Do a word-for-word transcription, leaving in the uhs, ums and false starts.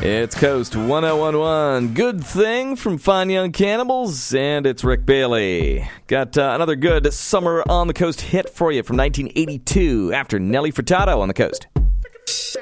It's Coast one oh one one. Good Thing from Fine Young Cannibals, and it's Rick Bailey. Got uh, another good Summer on the Coast hit for you from nineteen eighty-two after Nelly Furtado on the Coast.